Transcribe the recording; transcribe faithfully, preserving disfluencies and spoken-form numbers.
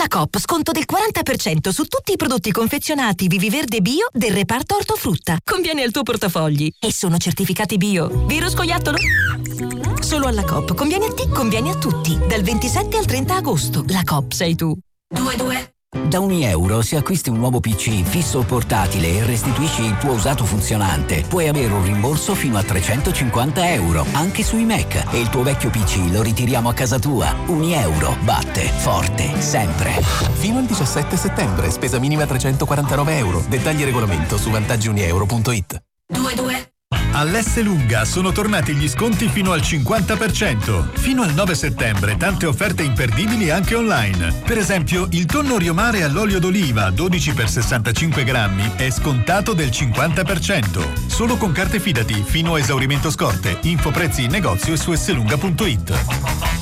Alla Coop sconto del quaranta per cento su tutti i prodotti confezionati Viviverde Bio del reparto ortofrutta. Conviene al tuo portafogli e sono certificati bio. Vero scoiattolo? Solo alla Coop. Conviene a te, conviene a tutti. Dal ventisette al trenta agosto. La Coop sei tu. due due Da ogni euro, se acquisti un nuovo P C fisso o portatile e restituisci il tuo usato funzionante, puoi avere un rimborso fino a trecentocinquanta euro, anche sui Mac. E il tuo vecchio P C lo ritiriamo a casa tua. Unieuro batte forte sempre. Fino al diciassette settembre, spesa minima trecentoquarantanove euro. Dettagli e regolamento su vantaggi unieuro punto it. due due All'Esselunga sono tornati gli sconti fino al cinquanta per cento. Fino al nove settembre tante offerte imperdibili anche online. Per esempio, il tonno Riomare all'olio d'oliva dodici per sessantacinque grammi è scontato del cinquanta per cento. Solo con carte Fidati fino a esaurimento scorte. Info prezzi in negozio e su esselunga punto it.